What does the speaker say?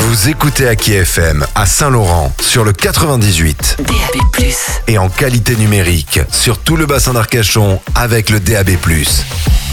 Vous écoutez Aki FM à Saint-Laurent sur le 98 DAB+. et en qualité numérique sur tout le bassin d'Arcachon avec le DAB+.